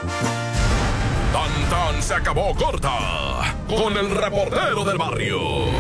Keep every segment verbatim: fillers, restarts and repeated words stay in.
Tan tan se acabó corta con el reportero del barrio.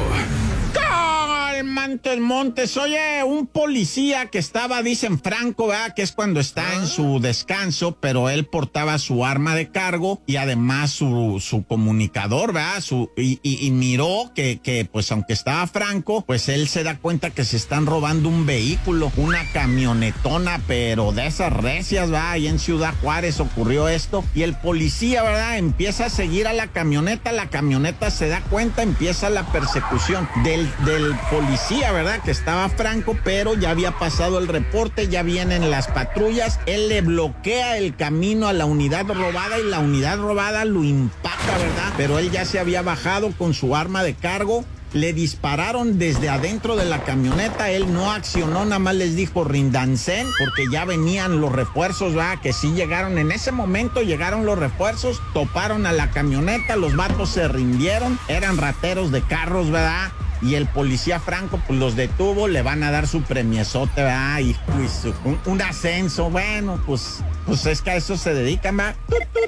Montes, Montes, oye, un policía que estaba, dicen Franco, ¿verdad? Que es cuando está en su descanso, pero él portaba su arma de cargo y además su, su comunicador, ¿verdad? Su, y, y, y miró que, que, pues aunque estaba Franco, pues él se da cuenta que se están robando un vehículo, una camionetona, pero de esas recias, ¿verdad? Ahí en Ciudad Juárez ocurrió esto y el policía, ¿verdad? Empieza a seguir a la camioneta, la camioneta se da cuenta, empieza la persecución del, del policía, ¿verdad? Que estaba Franco, pero ya había pasado el reporte, ya vienen las patrullas, él le bloquea el camino a la unidad robada y la unidad robada lo impacta, ¿verdad? Pero él ya se había bajado con su arma de cargo, le dispararon desde adentro de la camioneta, él no accionó, nada más les dijo rindansen, porque ya venían los refuerzos, ¿verdad? Que sí llegaron, en ese momento llegaron los refuerzos, toparon a la camioneta, los vatos se rindieron, eran rateros de carros, ¿verdad? Y el policía Franco pues los detuvo, le van a dar su premiezote, ¿verdad? Y pues un, un ascenso, bueno, pues, pues es que a eso se dedican, ¿verdad?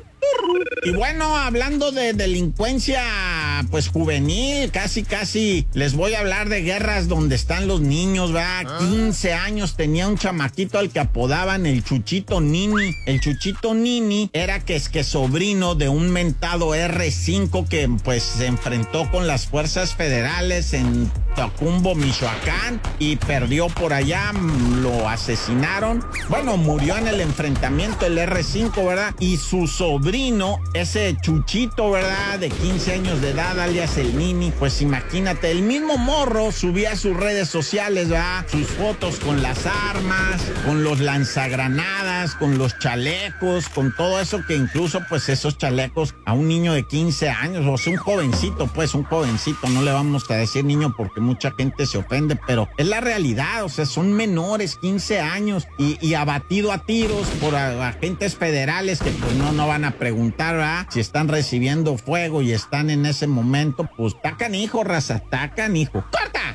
Y bueno, hablando de delincuencia, pues juvenil, casi, casi, les voy a hablar de guerras donde están los niños, ¿verdad? ¿Ah? quince años tenía un chamaquito al que apodaban el Chuchito Nini. El Chuchito Nini era que es que sobrino de un mentado erre cinco que pues se enfrentó con las fuerzas federales en Tacumbo, Michoacán, y perdió por allá, lo asesinaron. Bueno, murió en el enfrentamiento el erre cinco, ¿verdad? Y su sobrino, ese Chuchito, ¿verdad? De quince años de edad, alias el Nini, pues imagínate, el mismo morro subía a sus redes sociales, ¿verdad? Sus fotos con las armas, con los lanzagranadas, con los chalecos, con todo eso que incluso, pues esos chalecos a un niño de quince años, o sea, un jovencito, pues un jovencito, no le vamos a decir niño porque mucha gente se ofende, pero es la realidad, o sea, son menores, quince años, y, y abatido a tiros por a, agentes federales que pues no, no van a preguntar, ¿verdad? Si están recibiendo fuego y están en ese momento, pues tacan hijo, raza, tacan hijo. ¡Corta!